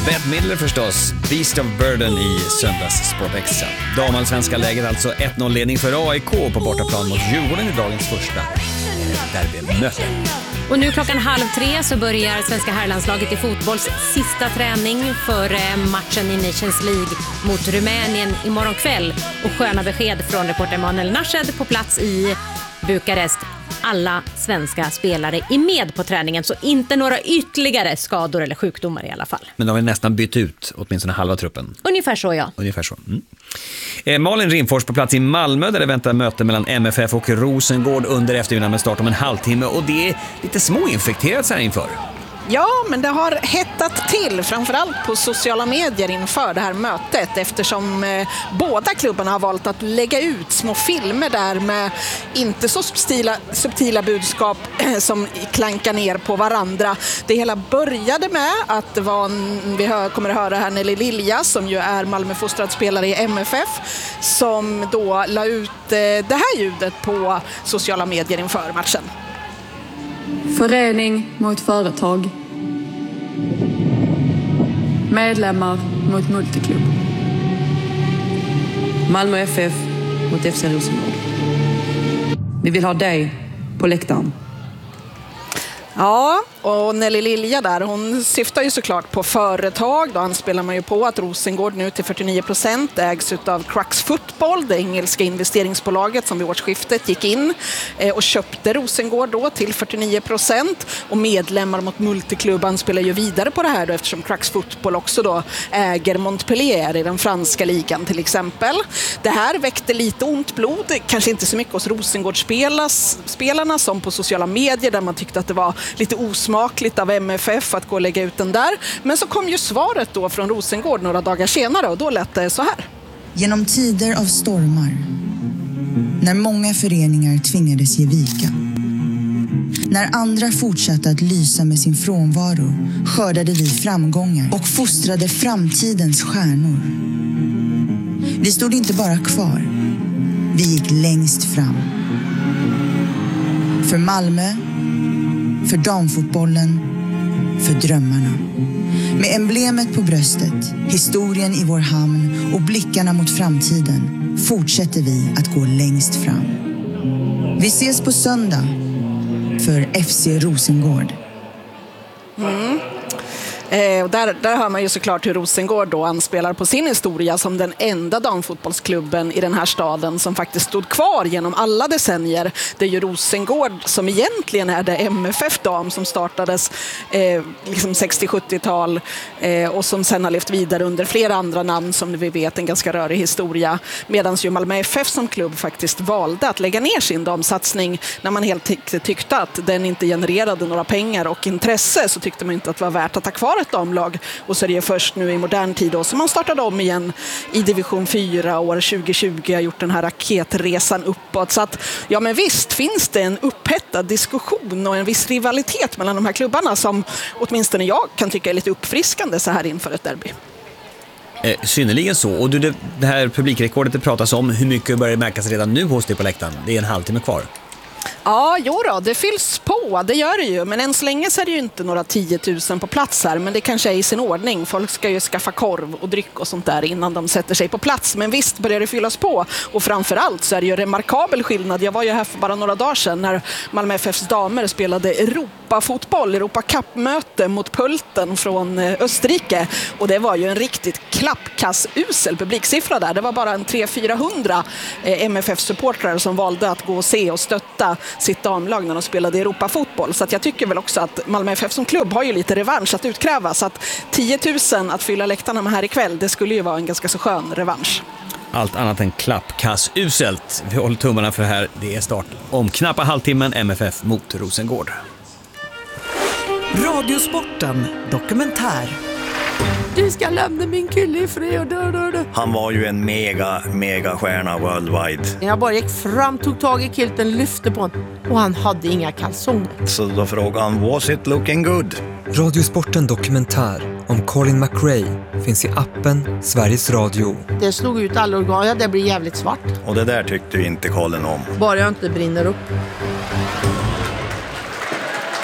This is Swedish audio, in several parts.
Bette Midler förstås, Beast of Burden i söndags Sport Extra. Damallsvenska läget alltså 1-0-ledning för AIK på bortaplan mot Djurgården i dagens första derbymöte. Och nu 2:30 så börjar svenska herrlandslaget i fotbolls sista träning för matchen i Nations League mot Rumänien imorgon kväll. Och sköna besked från reporter Manuel Nashed på plats i Bukarest. Alla svenska spelare är med på träningen, så inte några ytterligare skador eller sjukdomar i alla fall. Men de har nästan bytt ut åtminstone halva truppen. Ungefär så, ja. Ungefär så. Malin Rimfors på plats i Malmö där det väntar möte mellan MFF och Rosengård under eftermiddagen med start om en halvtimme. Och det är lite småinfekterat så här inför. Ja, men det har hettat till, framförallt på sociala medier inför det här mötet, eftersom båda klubbarna har valt att lägga ut små filmer där med inte så subtila budskap som klankar ner på varandra. Det hela började med att det var vi kommer att höra här Nelly Lilja, som ju är Malmöfostrad spelare i MFF, som då la ut det här ljudet på sociala medier inför matchen. Förening mot företag. Medlemmar mot multiklubb. Malmö FF mot FC Rosengård. Vi vill ha dig på läktaren. Ja, och Nelly Lilja där, hon syftar ju såklart på företag. Då anspelar man ju på att Rosengård nu till 49% ägs av Crux Football, det engelska investeringsbolaget som vid årsskiftet gick in och köpte Rosengård då till 49%. Och medlemmar mot multiklubb anspelar ju vidare på det här då, eftersom Crux Football också då äger Montpellier i den franska ligan till exempel. Det här väckte lite ont blod, kanske inte så mycket hos Rosengård-spelarna som på sociala medier, där man tyckte att det var lite osmakligt av MFF att gå och lägga ut den där. Men så kom ju svaret då från Rosengård några dagar senare, och då lät det så här. Genom tider av stormar, när många föreningar tvingades ge vika, när andra fortsatte att lysa med sin frånvaro, skördade vi framgångar och fostrade framtidens stjärnor. Vi stod inte bara kvar, vi gick längst fram. För Malmö, för damfotbollen, för drömmarna. Med emblemet på bröstet, historien i vår hamn och blickarna mot framtiden fortsätter vi att gå längst fram. Vi ses på söndag för FC Rosengård. Och där hör man ju såklart hur Rosengård då anspelar på sin historia som den enda damfotbollsklubben i den här staden som faktiskt stod kvar genom alla decennier. Det är ju Rosengård som egentligen är det MFF-dam som startades liksom 60-70-tal och som sen har levt vidare under flera andra namn, som vi vet, en ganska rörig historia. Medan ju Malmö FF som klubb faktiskt valde att lägga ner sin damsatsning när man helt tyckte att den inte genererade några pengar och intresse, så tyckte man inte att det var värt att ta kvar ett damlag. Och så är det först nu i modern tid då som man startade om igen i division 4 år 2020 har gjort den här raketresan uppåt. Så att, ja men visst finns det en upphettad diskussion och en viss rivalitet mellan de här klubbarna som åtminstone jag kan tycka är lite uppfriskande så här inför ett derby. Synnerligen så. Och det här publikrekordet det pratas om, hur mycket börjar märkas redan nu hos dig på läktaren? Det är en halvtimme kvar. Ja, jo då, det fylls på, det gör det ju. Men än så länge så är det ju inte några 10 000 på plats här. Men det kanske är i sin ordning. Folk ska ju skaffa korv och dryck och sånt där innan de sätter sig på plats. Men visst börjar det fyllas på. Och framförallt så är det ju remarkabel skillnad. Jag var ju här för bara några dagar sedan när Malmö FFs damer spelade Europa-fotboll, Europa-Cup-möte mot Pulten från Österrike. Och det var ju en riktigt klappkass-usel publiksiffra där. Det var bara en 300-400 MFF-supportrar som valde att gå och se och stötta sitt damlag när de spelade Europa-fotboll. Så att jag tycker väl också att Malmö FF som klubb har ju lite revansch att utkräva. Så att 10 000 att fylla läktarna med här ikväll, det skulle ju vara en ganska så skön revansch. Allt annat än klappkass-uselt. Vi håller tummarna för här. Det är start om knappa halvtimmen, MFF mot Rosengård. Radiosporten dokumentär. Du ska lämna min kille i fred. Han var ju en mega stjärna worldwide. Jag bara gick fram, tog tag i kilten, lyfte på honom. Och han hade inga kalsonger. Så då frågade han, was it looking good? Radiosporten dokumentär om Colin McRae finns i appen Sveriges Radio. Det slog ut alla organ, ja, det blir jävligt svart. Och det där tyckte ju inte Colin om. Bara jag inte brinner upp.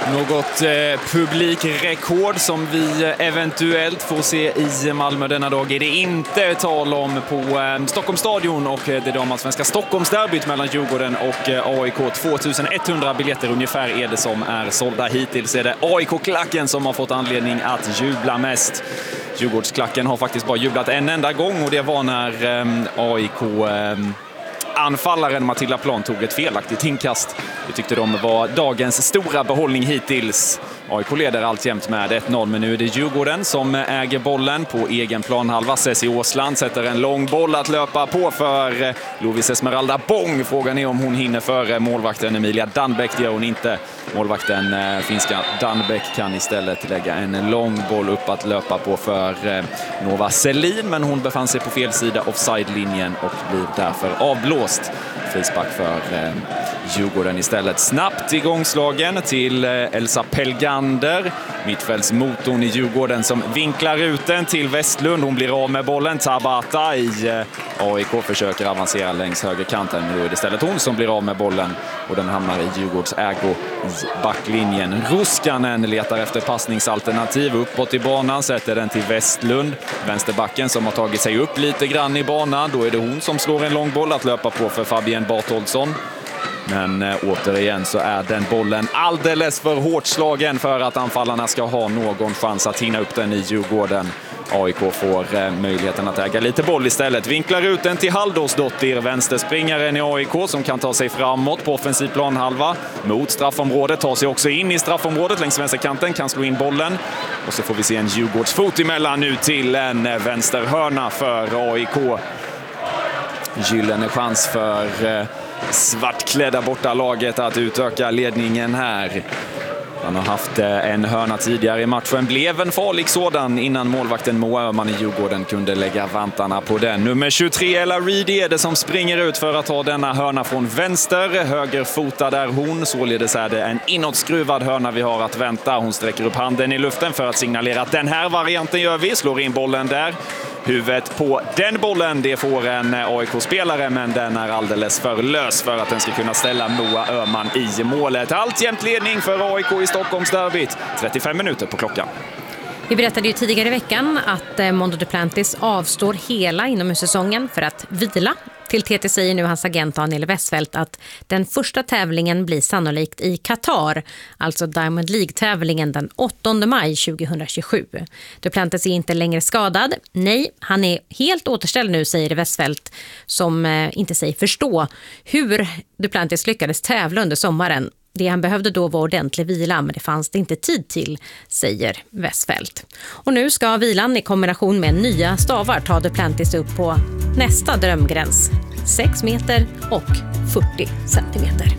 Något publikrekord som vi eventuellt får se i Malmö denna dag är det inte tal om på Stockholms stadion och det damallsvenska Stockholmsderbyt mellan Djurgården och AIK. 2100 biljetter ungefär är det som är sålda hittills. Är det AIK-klacken som har fått anledning att jubla mest. Djurgårdsklacken har faktiskt bara jublat en enda gång och det var när AIK... anfallaren Matilda Plan tog ett felaktigt inkast. Det tyckte de var dagens stora behållning hittills. AIK leder alltjämt med 1-0, men nu är det Djurgården som äger bollen på egen planhalva. Ceci Åsland sätter en lång boll att löpa på för Lovis Esmeralda Bång. Frågan är om hon hinner före målvakten Emilia Danbeck. Det gör hon inte. Målvakten finska Danbeck kan istället lägga en lång boll upp att löpa på för Nova Selin, men hon befann sig på fel sida offside-linjen och blir därför avblåst. Frispark för Djurgården istället. Snabbt igångslagen till Elsa Pelgander. Mittfältsmotorn i Djurgården som vinklar ut den till Westlund. Hon blir av med bollen. Tabata i AIK försöker avancera längs högerkanten. Men då är det istället hon som blir av med bollen. Och den hamnar i Djurgårds ägo i backlinjen. Ruskanen letar efter passningsalternativ uppåt i banan. Sätter den till Westlund. Vänsterbacken som har tagit sig upp lite grann i banan. Då är det hon som slår en lång boll att löpa på för Fabienne Bartoldsson. Men återigen så är den bollen alldeles för hårt slagen för att anfallarna ska ha någon chans att hinna upp den i Djurgården. AIK får möjligheten att äga lite boll istället. Vinklar ut den till Halldórsdottir, vänsterspringaren i AIK som kan ta sig framåt på offensiv planhalva. Mot straffområdet, tar sig också in i straffområdet längs vänsterkanten, kan slå in bollen. Och så får vi se en Djurgårdsfot emellan nu till en vänsterhörna för AIK. Gyllene chans för svartklädda bortalaget att utöka ledningen här. Han har haft en hörna tidigare i matchen. Blev en farlig sådan innan målvakten Moa Öhman i Djurgården kunde lägga vantarna på den. Nummer 23 Ella Reed är det som springer ut för att ta denna hörna från vänster. Högerfotad är hon. Således är det en inåtskruvad hörna vi har att vänta. Hon sträcker upp handen i luften för att signalera att den här varianten gör vi. Slår in bollen där. Huvudet på den bollen, det får en AIK-spelare, men den är alldeles för lös för att den ska kunna ställa Moa Öhman i målet. Alltjämt ledning för AIK i Stockholmsderbyt. 35 minuter på klockan. Vi berättade ju tidigare i veckan att Mondo Duplantis avstår hela inomhussäsongen för att vila. Till TT säger nu hans agent Daniel Westfeldt att den första tävlingen blir sannolikt i Qatar, alltså Diamond League-tävlingen den 8 maj 2027. Duplantis är inte längre skadad. Nej, han är helt återställd nu, säger Westfeldt, som inte säger förstå hur Duplantis lyckades tävla under sommaren. Det han behövde då var ordentlig vila, men det fanns det inte tid till, säger Westfeldt. Och nu ska vilan i kombination med nya stavar ta Duplantis upp på nästa drömgräns. 6 meter och 40 centimeter.